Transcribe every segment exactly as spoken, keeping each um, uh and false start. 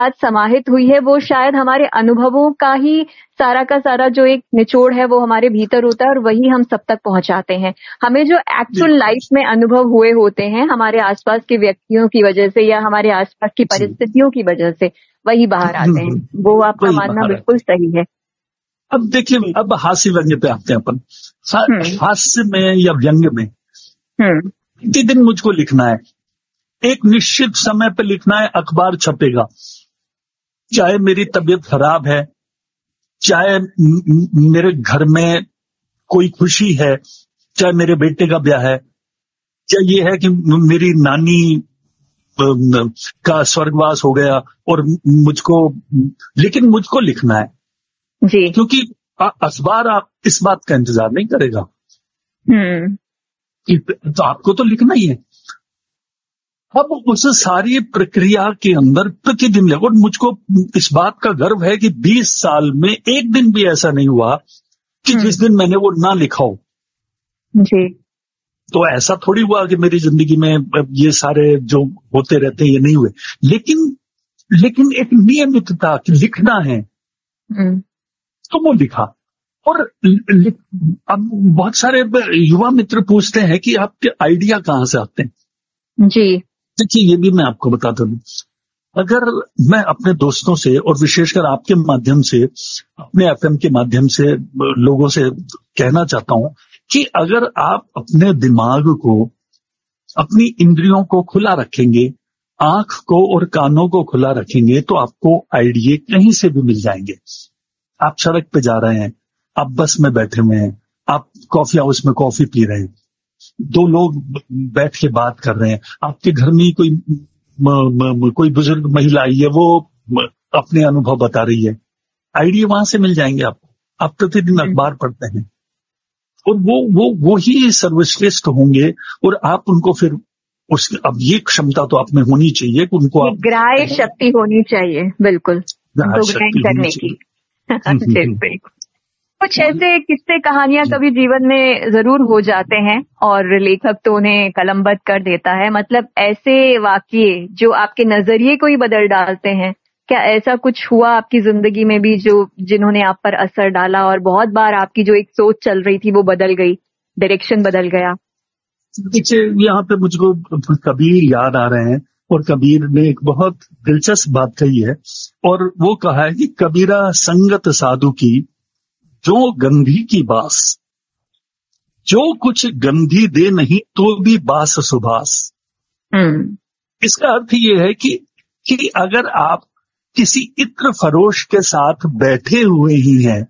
बात समाहित हुई है वो शायद हमारे अनुभवों का ही सारा का सारा जो एक निचोड़ है वो हमारे भीतर होता है और वही हम सब तक पहुंचाते हैं। हमें जो एक्चुअल लाइफ में अनुभव हुए होते हैं हमारे आसपास के व्यक्तियों की वजह से या हमारे आसपास की परिस्थितियों की वजह से वही बाहर आते हैं। वो आपका मानना बिल्कुल सही है। अब देखिए, अब हास्य व्यंग्य पे आते हैं अपन। हास्य में या व्यंग्य में प्रतिदिन मुझको लिखना है, एक निश्चित समय पे लिखना है, अखबार छपेगा। चाहे मेरी तबीयत खराब है, चाहे मेरे घर में कोई खुशी है, चाहे मेरे बेटे का ब्याह है, चाहे ये है कि मेरी नानी का स्वर्गवास हो गया और मुझको, लेकिन मुझको लिखना है जी, क्योंकि अखबार आप इस बात का इंतजार नहीं करेगा। हम्म तो आपको तो लिखना ही है। अब उस सारी प्रक्रिया के अंदर प्रतिदिन ले, और मुझको इस बात का गर्व है कि बीस साल में एक दिन भी ऐसा नहीं हुआ कि जिस दिन मैंने वो ना लिखा हो। जी। तो ऐसा थोड़ी हुआ कि मेरी जिंदगी में ये सारे जो होते रहते हैं ये नहीं हुए, लेकिन लेकिन एक नियमितता कि लिखना है तो वो लिखा। और अब बहुत सारे युवा मित्र पूछते हैं कि आपके आइडिया कहाँ से आते हैं। जी देखिए, ये भी मैं आपको बताता हूँ, अगर मैं अपने दोस्तों से और विशेषकर आपके माध्यम से, अपने एफएम के माध्यम से लोगों से कहना चाहता हूं कि अगर आप अपने दिमाग को, अपनी इंद्रियों को खुला रखेंगे, आंख को और कानों को खुला रखेंगे, तो आपको आइडिया कहीं से भी मिल जाएंगे। आप सड़क पे जा रहे हैं, आप बस में बैठे हुए हैं, आप कॉफी हाउस में कॉफी पी रहे हैं, दो लोग बैठ के बात कर रहे हैं, आपके घर में कोई म, म, कोई बुजुर्ग महिला आई है, वो अपने अनुभव बता रही है, आइडिया वहां से मिल जाएंगे आपको। आप प्रतिदिन अखबार पढ़ते हैं और वो वो वो ही सर्वश्रेष्ठ होंगे और आप उनको फिर उस, अब ये क्षमता तो आप में होनी चाहिए कि उनको आप ग्राह्य शक्ति होनी चाहिए, बिल्कुल ग्रहण करने की। बिल्कुल। कुछ ऐसे किस्से कहानियां कभी जीवन में जरूर हो जाते हैं और लेखक तो उन्हें कलमबद्ध कर देता है, मतलब ऐसे वाकये जो आपके नजरिए को ही बदल डालते हैं। क्या ऐसा कुछ हुआ आपकी जिंदगी में भी जो जिन्होंने आप पर असर डाला और बहुत बार आपकी जो एक सोच चल रही थी वो बदल गई, डायरेक्शन बदल गया? देखिए, यहाँ पे मुझको कबीर याद आ रहे हैं और कबीर ने एक बहुत दिलचस्प बात कही है और वो कहा है कि कबीरा संगत साधु की जो गंधी की बास, जो कुछ गंधी दे नहीं तो भी बास सुबास। इसका अर्थ ये है कि कि अगर आप किसी इत्र फरोश के साथ बैठे हुए ही हैं,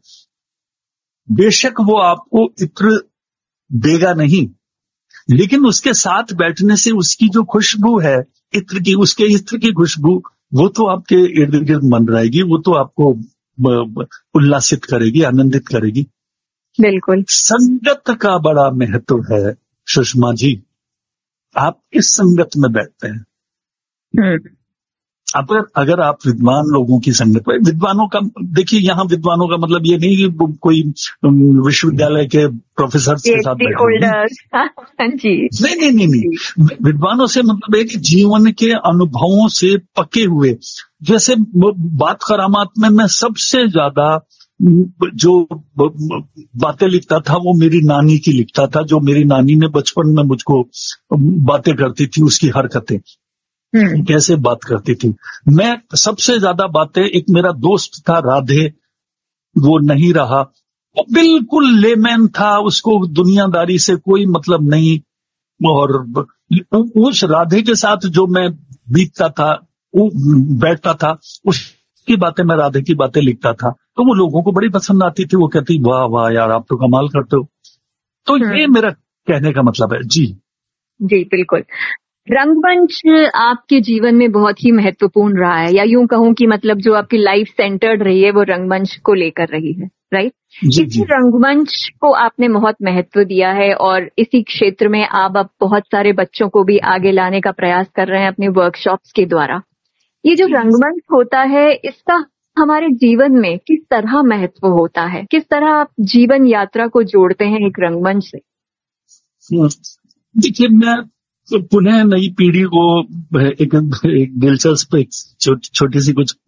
बेशक वो आपको इत्र देगा नहीं, लेकिन उसके साथ बैठने से उसकी जो खुशबू है इत्र की, उसके इत्र की खुशबू, वो तो आपके इर्द गिर्द मन रहेगी, वो तो आपको उल्लासित करेगी, आनंदित करेगी। बिल्कुल। संगत का बड़ा महत्व है सुषमा जी। आप किस संगत में बैठते हैं? अगर अगर आप विद्वान लोगों की संगत में, विद्वानों का देखिए, यहाँ विद्वानों का मतलब ये नहीं कि कोई विश्वविद्यालय के प्रोफेसर के साथ बैठे जी नहीं नहीं नहीं नहीं विद्वानों से मतलब है कि जीवन के अनुभवों से पके हुए। जैसे बात करामात में मैं सबसे ज्यादा जो बातें लिखता था वो मेरी नानी की लिखता था, जो मेरी नानी ने बचपन में मुझको बातें करती थी, उसकी हरकतें कैसे बात करती थी। मैं सबसे ज्यादा बातें, एक मेरा दोस्त था राधे, वो नहीं रहा, वो बिल्कुल लेमैन था, उसको दुनियादारी से कोई मतलब नहीं, और उस राधे के साथ जो मैं बीतता था, वो बैठता था, उसकी बातें, मैं राधे की बातें लिखता था, तो वो लोगों को बड़ी पसंद आती थी। वो कहती वाह वाह यार, आप तो कमाल करते हो। तो ये मेरा कहने का मतलब है। जी जी बिल्कुल। रंगमंच आपके जीवन में बहुत ही महत्वपूर्ण रहा है, या यूं कहूं कि मतलब जो आपकी लाइफ सेंटर्ड रही है वो रंगमंच को लेकर रही है, राइट? इसी रंगमंच को आपने बहुत महत्व दिया है और इसी क्षेत्र में आप अब बहुत सारे बच्चों को भी आगे लाने का प्रयास कर रहे हैं अपने वर्कशॉप्स के द्वारा। ये जो रंगमंच होता है, इसका हमारे जीवन में किस तरह महत्व होता है? किस तरह आप जीवन यात्रा को जोड़ते हैं एक रंगमंच से? देखिए, मैं तो पुनः नई पीढ़ी को एक, एक दिलचस्प एक छोटी सी कुछ